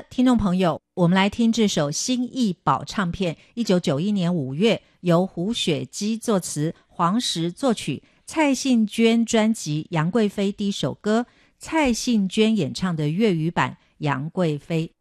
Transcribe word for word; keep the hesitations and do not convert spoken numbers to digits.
听众朋友，我们来听这首新艺宝唱片一九九一年五月由胡雪姬作词，黄石作曲，蔡幸娟专辑《杨贵妃》第一首歌，蔡幸娟演唱的粤语版《杨贵妃》。